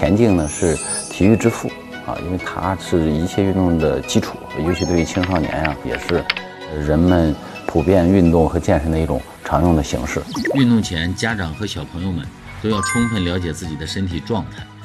田径呢是体育之父啊，因为它是一切运动的基础，尤其对于青少年啊，也是人们普遍运动和健身的一种常用的形式。 运动前，家长和小朋友们都要充分了解自己的身体状态。